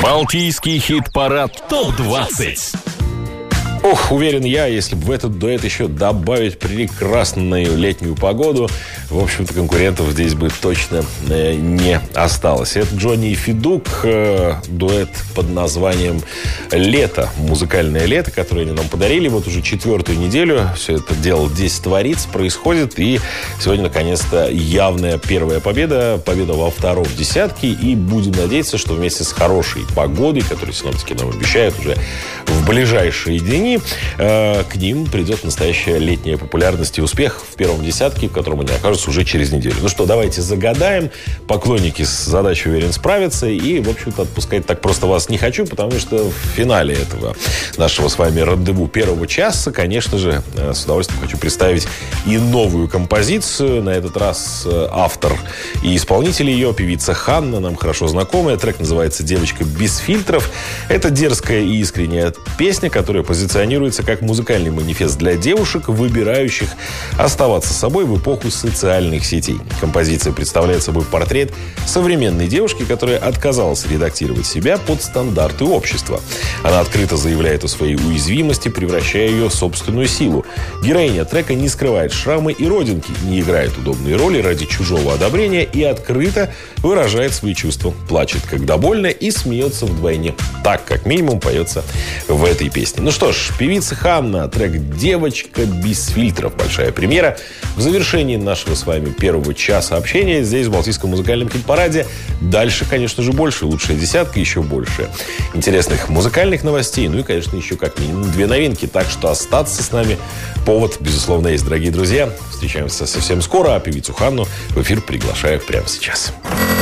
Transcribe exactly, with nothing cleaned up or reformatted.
Балтийский хит-парад топ двадцать. Ох, уверен я, если бы в этот дуэт еще добавить прекрасную летнюю погоду, в общем-то, конкурентов здесь бы точно э, не осталось. Это Джонни и Федук, э, дуэт под названием «Лето», музыкальное лето, которое они нам подарили. Вот уже четвертую неделю все это дело здесь творится, происходит. И сегодня, наконец-то, явная первая победа. Победа во втором десятке. И будем надеяться, что вместе с хорошей погодой, которую синоптики нам обещают уже в ближайшие дни, к ним придет настоящая летняя популярность и успех в первом десятке, в котором они окажутся уже через неделю. Ну что, давайте загадаем. Поклонники с задачей, уверен, справятся. И, в общем-то, отпускать так просто вас не хочу, потому что в финале этого нашего с вами рандеву первого часа, конечно же, с удовольствием хочу представить и новую композицию. На этот раз автор и исполнитель ее, певица Ханна, нам хорошо знакомая. Трек называется «Девочка без фильтров». Это дерзкая и искренняя песня, которая позиционируется как музыкальный манифест для девушек, выбирающих оставаться собой в эпоху социальных сетей. Композиция представляет собой портрет современной девушки, которая отказалась редактировать себя под стандарты общества. Она открыто заявляет о своей уязвимости, превращая ее в собственную силу. Героиня трека не скрывает шрамы и родинки, не играет удобные роли ради чужого одобрения и открыто выражает свои чувства. Плачет, когда больно, и смеется вдвойне. Так, как минимум, поется в этой песне. Ну что ж, певица Ханна, трек «Девочка без фильтров». Большая премьера. В завершении нашего с вами первого часа общения здесь, в Балтийском музыкальном хит-параде. Дальше, конечно же, больше. Лучшая десятка, еще больше интересных музыкальных новостей. Ну и, конечно, еще как минимум две новинки. Так что остаться с нами повод, безусловно, есть, дорогие друзья. Встречаемся совсем скоро, а певицу Ханну в эфир приглашаю прямо сейчас.